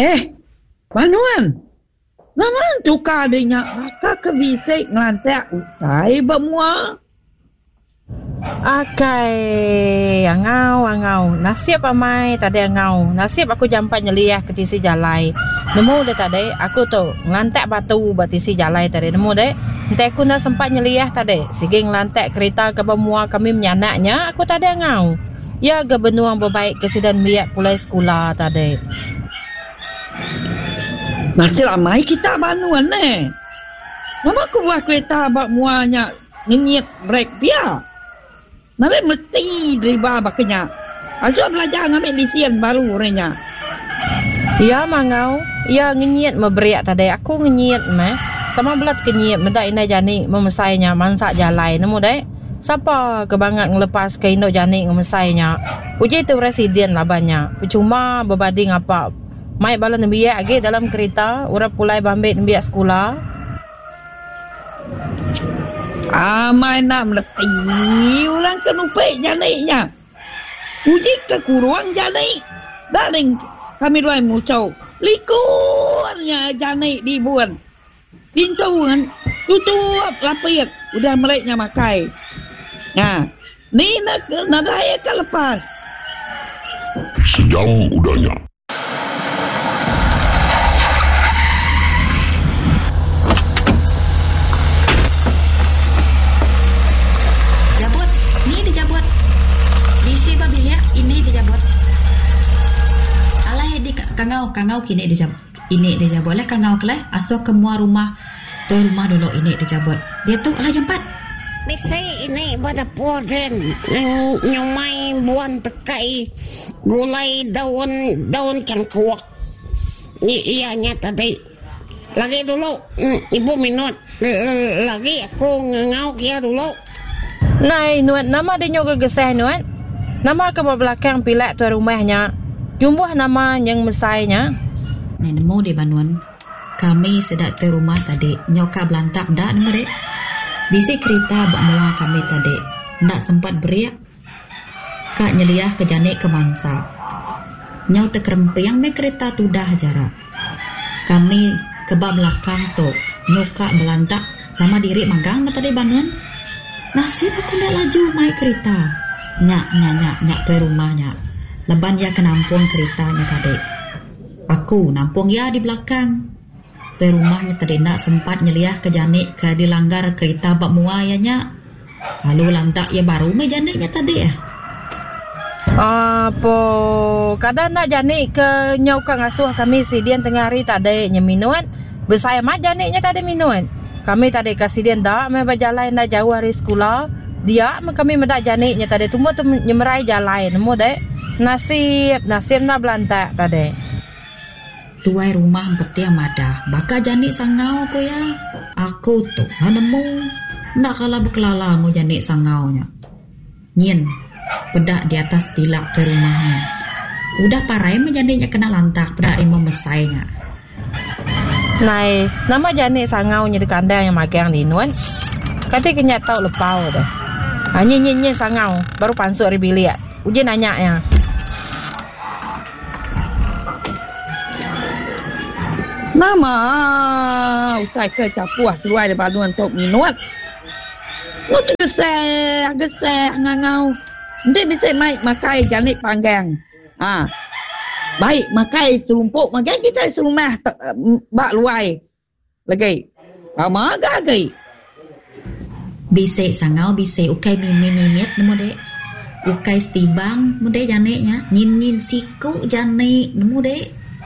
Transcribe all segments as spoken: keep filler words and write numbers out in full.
Eh, Banuan. Naman tukar dia maka kebisik ngelantak utai bermua. Akai, angau, angau. Nasib amai tadi angau. Nasib aku jampat nyeliah ke tisi jalai. Nemu dia tadi, aku tu ngelantak batu batisi jalai tadi. Nemu deh. Nanti aku nak sempat nyeliah tadi. Sigi ngelantak kereta ke bermua kami menyanaknya, aku tadi angau. Ya ke benuang berbaik kesidan biak pulai sekolah tadi. Masih ramai kita Banuan eh. Nama aku buat kereta bak muanya ngenyit brek biar. Nabi mesti driba baknya. Asal belajar ngambil lisen baru orangnya. Ya mangau, ya ngenyit memberiak tadi. Aku ngenyit mah. Sama belat kenyit mendak ina jani memesainya mansak jalai. Nemu dek. Siapa kebangat ngelepas ke indok jani memesainya. Uji tu presiden lah banyak. Percuma berbanding apa. Mai bala nembiak agi dalam kereta, orang pulai bambit nembiak sekolah. Amai nak meleti orang kenupik janiknya. Uji ke kurang janik. Daling kami dua mucau. Likurnya janik dibuat. Pintu kan tutup lapik. Udah mereknya makai. Nah, ni nak nak raya ke lepas. Sejam udahnya. Kangau kangau kini dia jabut. Ini dia jabut lah kangau keleh. Asal kemua rumah tu rumah dulu ini dia jabut. Dia tu lah jempat. Misai ini pada poden yang nyumai buan tekai gulai daun daun cangkuak. Iya nyata deh. Lagi dulu ibu minut. Lagi aku ngangau kia dulu. Nai nuat nama dia nyoga geseh nuat. Nama ke belakang pilak tu rumahnya. Jumbuh nama yang mesainya. Nah, nemu di Banuan. Kami sedang ke rumah tadi. Nyoka belantak dak nama dek. Bisi kereta bermula kami tadi. Ndak sempat beriak. Kak nyeliah ke janik ke mansa. Nyau terkerempiang me kereta tu dah jarak. Kami ke bak belakang tu. Nyoka belantak sama diri manggang tadi Banuan. Nasib aku ndak laju mai kereta. Nyak nyak nyak nyak tu rumahnya. Leban dia ke nampung keretanya tadi. Aku nampung ya di belakang. Tu rumahnya tadi nak sempat nyeliah ke janik ke dilanggar kereta bak muayanya. Lalu lantak ya baru me janiknya tadi ya. Apa kadang nak janik ke nyau ka ngasuh kami sidian tengah hari tadi nyeminuan. Bersaya mat janiknya tadi minuan. Kami tadi kasih dia dak me berjalan dah jauh hari sekolah. Dia kami mendak janiknya tadi tunggu tu nyemerai jalan nemu dek. Nasib, nasib nak belantak tadi. Tuai rumah peti amada. Baka janik sangau ko ya. Aku tu nemu. Nak kalah berkelala ngu janik sangaunya. Nyin, pedak di atas pilak tu rumahnya. Udah parai menjadinya kena lantak pedak rima mesainya. Nai, nama janik sangaunya di kandang yang magang linuan. Kata kenyak tahu lepau dah. Ha, nyin nyin nyin sangau baru pansuk hari bilik. Uji nanya ya. Nama utai ke capuah seluai daripada untuk minut. Lu tu geseh, geseh ngangau. Nanti bisa maik makai janik panggang. Ha. Baik makai serumpuk, makai kita serumah bak luai. Lagi. Lama agak lagi. Bisa sangau, bisa ukai mimi-mimit nemu dek. Ukai setibang, nemu dek janiknya. Nyin-nyin siku janik, nemu dek.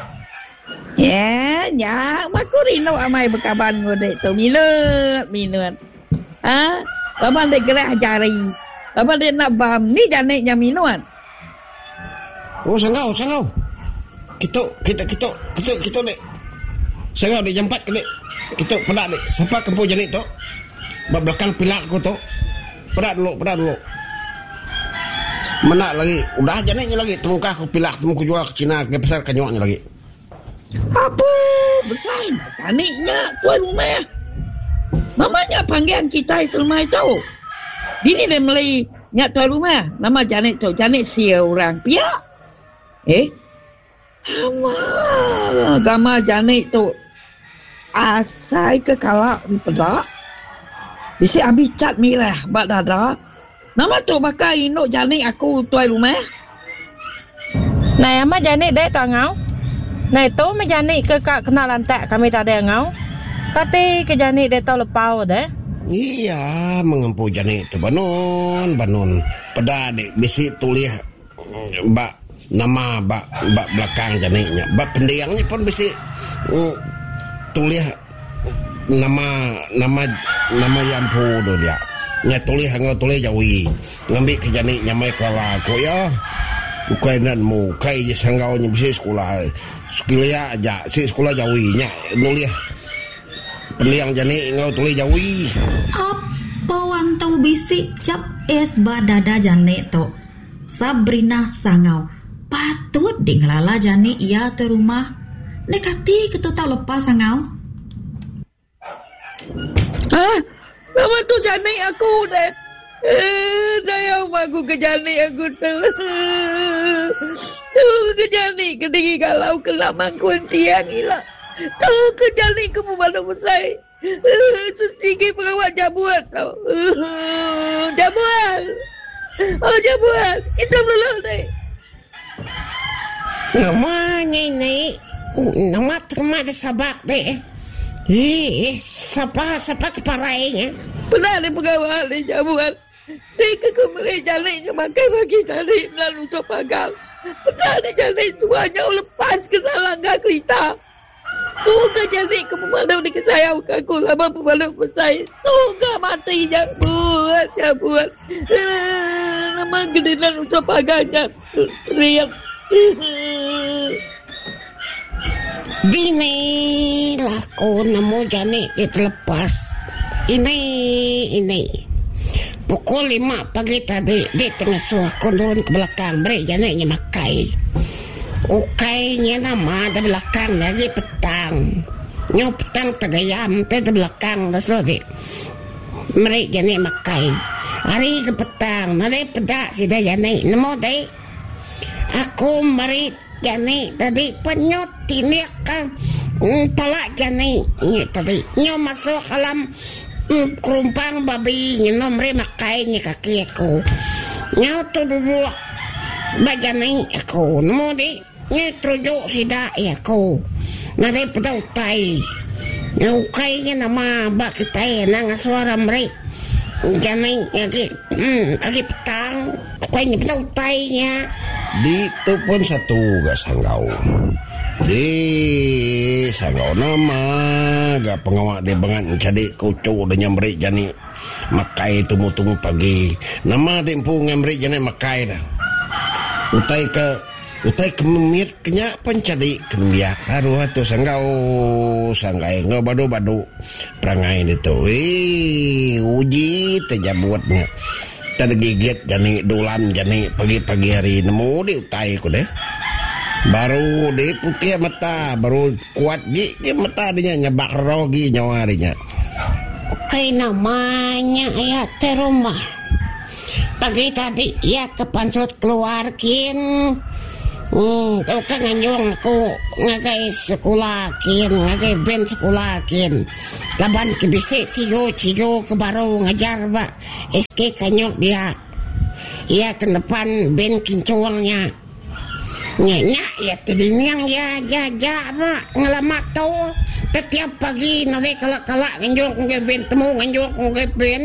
Ya, ya, aku rindu amai berkaban ngodek tu. Minut, minut. Ha? Bapak dia gerah jari. Bapak dia nak bam. Ni janiknya minut. Oh, sangau, sangau. Kita, kita, kita, kita, kita, dek. Sangau, dek, jempat ke, dek. Kita, pedak, dek. Sampai kempu janik tu. Bak belakang pilak aku tu. Pedak dulu, pedak dulu. Menak lagi. Udah janiknya lagi. Temukah aku pilak, temuk jual ke Cina, ke pasar kanyuaknya lagi. Apa? Besar. Janiknya tuan rumah. Mamanya panggilan kita selmai tahu. Dini dia mulai nyak tuan rumah. Nama janik tu. Janik sia orang. Piak. Eh? Ama, gama janik tu. Asai ke kalak di pedak. Bisi habis cat milah bak dada. Nama tu bakal induk janik aku tuai rumah. Này mà janik dek tu ngau. Này tu mà janik ke kak kena lantak kami tak ada ngau. Kati ke janik dek tu lepau deh. Iya, mengempu janik tu banun, banun. Pada adik bisi tulis bak nama bak bak belakang janiknya. Bak pendiangnya pun bisi uh, tulis nama nama nama Yampu tu dia. Nya tulis ngau tulis Jawi. Ngambil ke janiknya mai kala aku ya. Ukai nanmu, kai je sanggau nya bisi sekolah. Sekilia aja, si sekolah Jawi nya nulis pendiang janik ngau tulis Jawi. Apa wan tau bisi cap es badada janik tu. Sabrina sangau. Patut di ngelala janik ia tu rumah. Nekati ketu tau lepas sangau. Hah? Nama tu janik aku deh. Eh, sayang aku ke janik aku tu. Tu ke janik kediri kalau kelak mangkun tiang hilang. Tu ke janik ke pembantu besar. Sesinggi perawat jamuan tau. Jamuan. Oh jamuan. Kita belum deh. Namanya ini. Nama terima ada sabak deh. Eh, siapa siapa keparainya? Pernah ada pegawai di jamuan. Mereka kemudian jalan makan bagi cari melalui untuk pagang. Pernah ada jalan tuanya lepas kena langgar kereta. Tu ke jalan ke pemandu di kesayang aku lama pemandu besar. Tu ke mati jamuan jamuan. Nama gedenan untuk pagangnya teriak. Bini laku nemu janik terlepas. Ini ini pukul lima pagi tadi di tengah suah turun ke belakang beri janiknya makai. Ukainya nama di belakang lagi petang. Nyo petang tegayam di belakang dah sorry. Meri janik makai. Hari ke petang nanti pedak si dah janik nemu deh. Aku meri janik tadi penyot tiniak kan palak janik tadi nyo masuk dalam mm, kerumpang babi nyo meri makainya kaki aku nyo tu duduk bajanik aku nemu di nyo terujuk sidak aku nanti pada utai nyo ukainya nama bak kita nang suara meri janik lagi mm, lagi petang ukainya pada utainya. Di tu pun satu gak sanggau. Di sanggau nama gak pengawak dia banget jadi kucuk dan nyamrik jani makai tumu-tumu pagi. Nama dia pun nyamrik jani makai dah. Utai ke utai ke memir kenyak pencari kenyak haruh tu sanggau sanggai ngau badu-badu perangai dia tu. Eh uji terjabuatnya. Ada gigit jani dolan jani pagi-pagi hari nemu di utai ku deh. Baru di putih mata baru kuat di mata dia nyebak rogi nyawa dia. Oke namanya ya terumah. Pagi tadi ya kepansut keluarkin. Hmm, tau kan nganyong aku ngagai sekolahin, ngagai ben sekolahin. Laban kebisik siyo ciyo ke baru ngajar ba. S K kanyok dia. Ia ke depan ben kincuangnya. Nyak ya tadinyang ya jaja ba ngalamat tau. Setiap pagi nare kalak-kalak nganyong ngagai ben temu nganyong ngagai ben.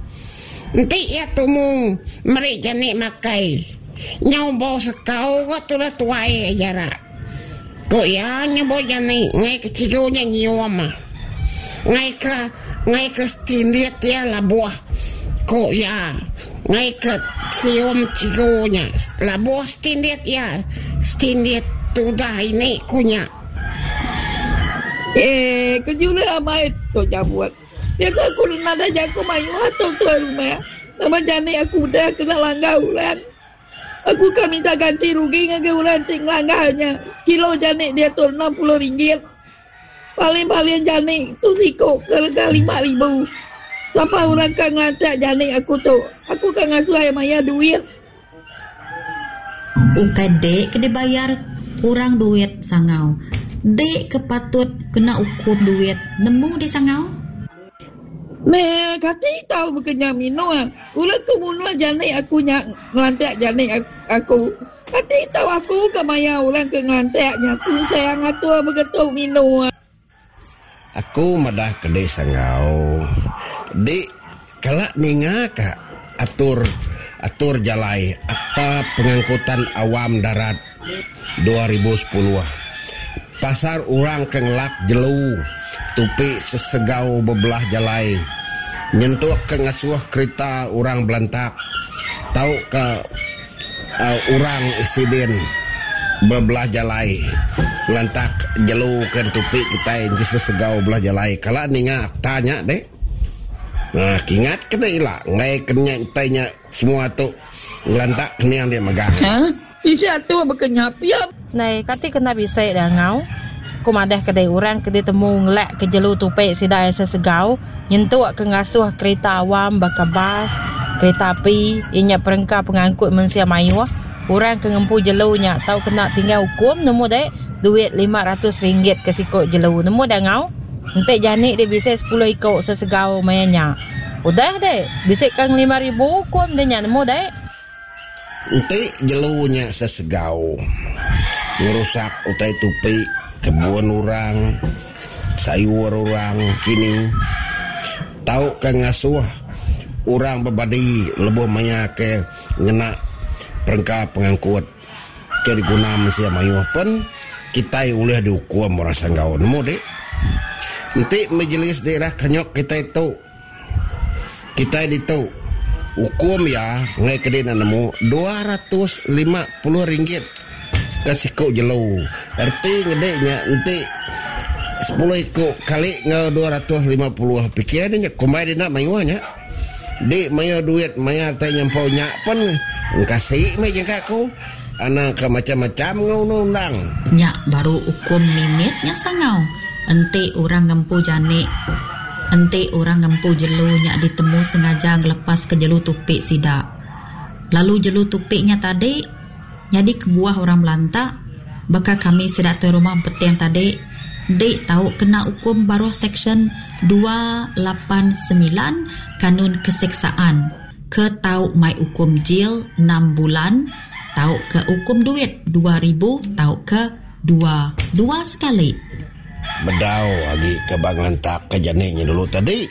Nanti ya tumung meri jani makai. Nhau bau sekau waktu lah tuai jarak. Kok ya nyabo jani ngai ke cigonya nyioma. Ngai ke ngai ke stindiat ya lah buah. Kok ya ngai ke siom cigonya lah buah stindiat ya. Stindiat tu dah ini kunya. Eh, kejula amai tu jabuat. Dia tu aku nada jago mayu atau tu rumah. Nama jani aku dah kena langgau lah. Aku kan minta ganti rugi dengan orang ting langgahnya. Sekilo janik dia tu enam puluh ringgit. Paling-paling janik tu siko kerja lima ribu. Siapa orang kan ngantak janik aku tu. Aku kan ngasuh maya duit. Ukai dek kena bayar orang duit sangau. Dek kepatut kena hukum duit. Nemu di sangau? Me kati tahu berkenya minuan. Ulah ku munua jani aku nyak ngelantek jani aku. Kati tahu aku ke maya ulang ke ngelanteknya. Tu sayang atua begitu minuan. Aku madah kedai sangau. Dek kalak ninga kak atur atur jalai Akta Pengangkutan Awam Darat dua ribu sepuluh. Pasar orang kengelak jelu tupi sesegau bebelah jalai nyentuh ke ngasuh kereta orang belantak tahu ke uh, orang insiden bebelah jalai belantak jelu ke tupi kita yang sesegau belah jalai kalau ninga tanya deh. Nah, kingat kena ilah ngai kena tanya semua tu ngelantak kena yang dia megang. Ha? Bisa tu berkenyap ya. Này kati kena bisa dah ngau. Ku madah kedai orang kedai temu ngelak ke jelu tupik sidai sesegau nyentuk ke ngasuh kereta awam bakabas kereta api inya perengka pengangkut mensia mayuh orang ke ngempu jelunya tahu kena tinggal hukum nemu dek duit lima ratus ringgit ke sikut jelu nemu dah ngau. Entek janik dia bisa sepuluh ikut sesegau mayanya. Udah dek bisik kang lima ribu hukum dia nemu dek. Entek jelunya sesegau ngerusak utai tupi kebun orang sayur orang kini tahu ke ngasuh orang berbadi lebih banyak ke ngena perengkap pengangkut ke diguna mesia mayuh pun kita boleh dihukum orang sanggau nemu dek. Nanti majelis daerah Kenyok kita itu kita itu hukum ya ngai kedina nemu dua ratus lima puluh ringgit kasih kau jelu arti ngedeknya nanti sepuluh ikut kali ngau dua ratus lima puluh pikirannya kumai dina mayuhnya di mayu duit maya tanya nyempau nyak pun kasih mai jengka ku anak ke macam-macam ngau undang nyak baru hukum limitnya sangau. Ente orang ngempu jane Ente orang ngempu jelu nyak ditemu sengaja ngelepas ke jelu tupik sidak. Lalu jelu tupiknya tadi jadi kebuah orang belantak. Baka kami sidak tu rumah petang tadi dek tahu kena hukum baru seksyen dua lapan sembilan kanun keseksaan. Ke tahu mai hukum jil enam bulan. Tahu ke hukum duit dua ribu. Tahu ke dua Dua sekali. Bedau lagi ke bang lantak ke janiknya dulu tadi.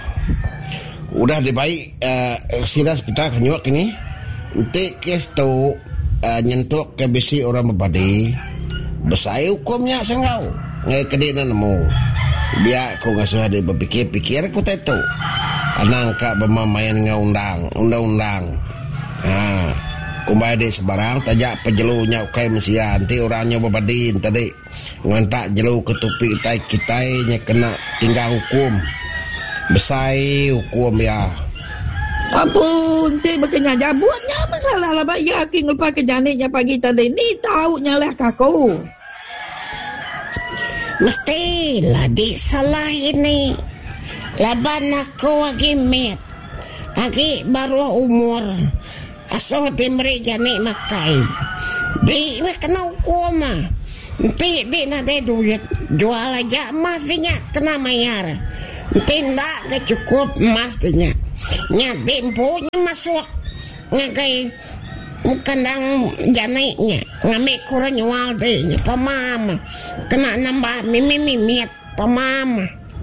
Udah dibaik uh, sila hospital Kenyuak ini. Nanti kes tu uh, nyentuk ke bisi orang berbadi. Besai hukumnya sengau. Ngai kedina nemu. Dia aku ngasuh dia berpikir-pikir aku tahu. Anang kak bermamayan ngaundang, undang-undang. Ha. Kumbai di sebarang tajak pejelunya ukai mesia nanti orangnya berbadin tadi ngantak jelu ketupi kita kitanya kena tinggal hukum besai hukum ya apa nanti berkenya jabutnya masalah lah bayar king lupa ke janiknya pagi tadi ni tahu nyalah kaku mestilah di salah ini laban aku lagi met lagi baru umur asal timri jani makai di kena hukum nanti di nade duit jual aja emasnya kena mayar nanti ndak kecukup emasnya nyati punya masuk ngakai kandang janiknya ngambil kurang jual deh pamam kena nambah mimi mimiet pamam.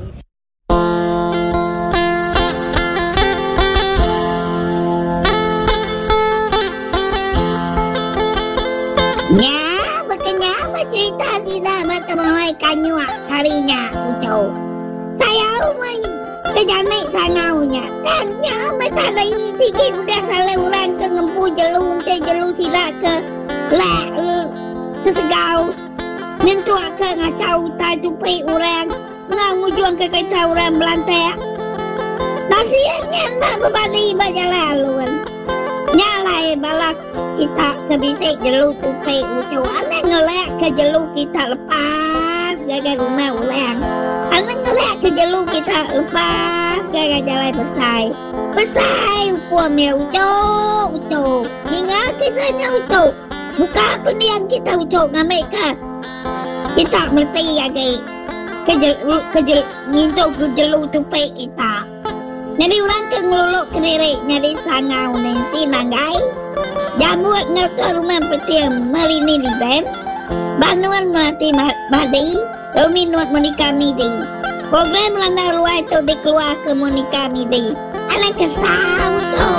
Nya, bekenya bercerita tidak bertemui Kenyuak harinya ucau. Saya umai kejanik sangaunya. Dan nya bertanda sikit udah salah orang ke ngempu jelu untuk jelu sila ke lah sesegau. Nentu ke ngacau tai tupai orang ngangujuan ke kereta orang belantak. Nasihatnya nak berbadi berjalan luan. Nyalai balak kita kebisik jelu tupai ucu. Anak ngelak ke jelu kita lepas gagal rumah ulang. Anak ngelak ke jelu kita lepas gagal jalan besai. Besai hukumnya ucu ucu. Ingat kisahnya ucu. Buka pendiam kita ucok ngamik ka. Kita merti lagi. Kejel kejel minta kejelu tupik kita. Jadi orang ke ngeluluk ke diri nyari sangau ni si manggai. Jamut ngauta rumah petiam malini di bem. Banuan mati badi. Rumi nuat Monika Midi. Program landa luar itu dikeluar ke Monika Midi. Anak kesal tu.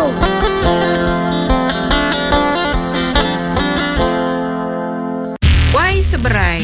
Why seberai?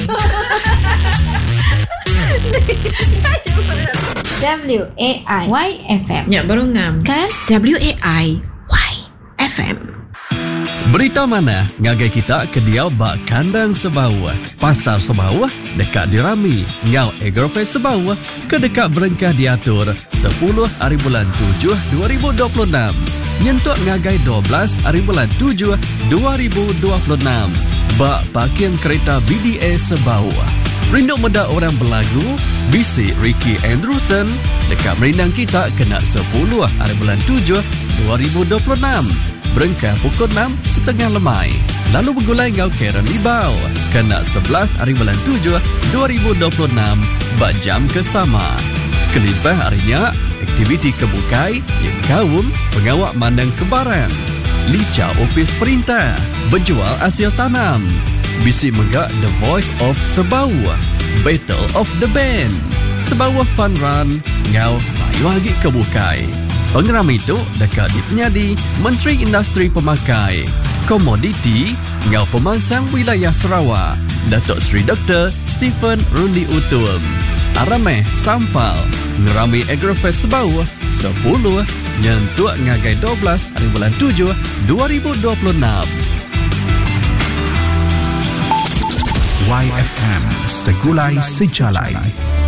W A I Y F M. Ya, baru ngam. Kan? W A I Y F M. Berita mana ngagai kita ke dia bak kandang Sebawah. Pasar Sebawah dekat dirami. Ngau Agrofest Sebawah ke dekat berengkah diatur sepuluh hari bulan tujuh dua ribu dua puluh enam. Nyentuk ngagai dua belas hari bulan tujuh dua ribu dua puluh enam. Bak parkir kereta B D A Sebawah. Rindu muda orang berlagu, bisi Ricky Andrewson dekat merindang kita kena sepuluh hari bulan tujuh dua ribu dua puluh enam. Berengkah pukul enam setengah lemai. Lalu bergulai ngau Karen Libau kena sebelas hari bulan tujuh dua ribu dua puluh enam bajam kesama. Kelipah harinya aktiviti kebukai yang kaum pengawak mandang kebaran. Lica ofis perintah, berjual hasil tanam. Bisi megak The Voice of Sebawah, Battle of the Band, Sebawah Fun Run, ngau mayu lagi kebukai. Pengeram itu dekat di penyadi Menteri Industri Pemakai, Komoditi, ngau pemangsang wilayah Sarawak, Datuk Seri Doktor Stephen Rundi Utul. Arameh Sampal, ngerami Agrofest Sebawah, sepuluh, nyentuk ngagai dua belas hari bulan tujuh dua ribu dua puluh enam. Y F M Segulai Sejalai.